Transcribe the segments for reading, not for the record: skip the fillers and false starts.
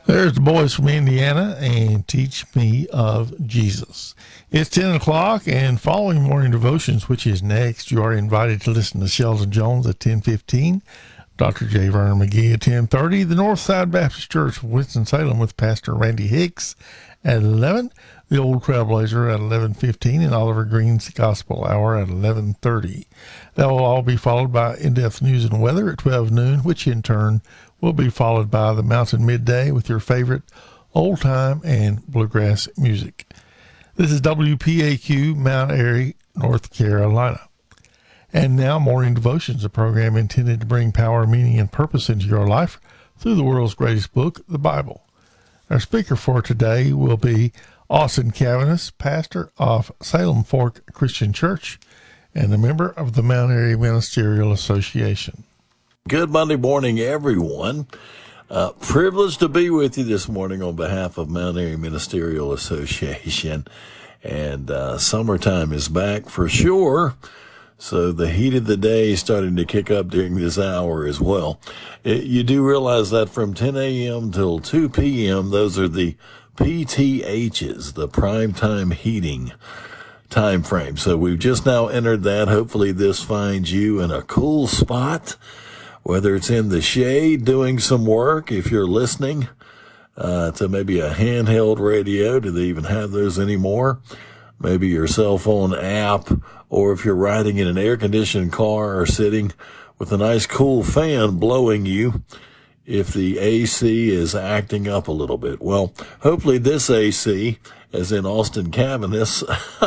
There's the boys from Indiana and Teach Me of Jesus. It's 10 o'clock and following morning devotions, which is next, you are invited to listen to Sheldon Jones at 10:15, Dr. J. Vernon McGee at 10:30, the Northside Baptist Church of Winston-Salem with Pastor Randy Hicks at 11, the Old Trailblazer at 11:15, and Oliver Green's Gospel Hour at 11:30. That will all be followed by in-depth news and weather at 12 noon, which in turn will be followed by the Mountain Midday with your favorite old-time and bluegrass music. This is WPAQ, Mount Airy, North Carolina. And now, Morning Devotions, a program intended to bring power, meaning, and purpose into your life through the world's greatest book, the Bible. Our speaker for today will be Austin Cavanis, pastor of Salem Fork Christian Church and a member of the Mount Airy Ministerial Association. Good Monday morning, everyone. Privileged to be with you this morning on behalf of Mount Airy Ministerial Association. And summertime is back for sure. So the heat of the day is starting to kick up during this hour as well. You do realize that from 10 a.m. till 2 p.m., those are the PTHs, the prime time heating time frame. So we've just now entered that. Hopefully this finds you in a cool spot, whether it's in the shade doing some work, if you're listening to maybe a handheld radio. Do they even have those anymore? Maybe your cell phone app, or if you're riding in an air-conditioned car or sitting with a nice cool fan blowing you, if the AC is acting up a little bit. Well, hopefully this AC, as in Austin Cavanis,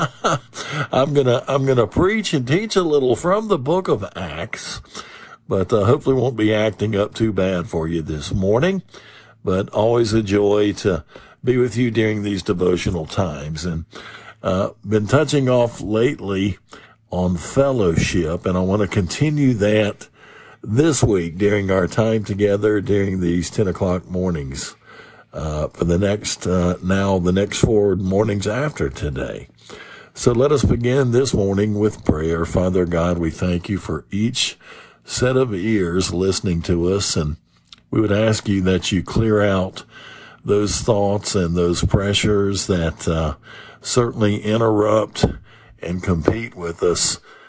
I'm gonna preach and teach a little from the book of Acts, but hopefully won't be acting up too bad for you this morning. But always a joy to be with you during these devotional times. And been touching off lately on fellowship, and I want to continue that this week during our time together during these 10 o'clock mornings for the next 4 mornings after today. So let us begin this morning with prayer. Father God, we thank you for each set of ears listening to us, and we would ask you that you clear out those thoughts and those pressures that certainly interrupt and compete with us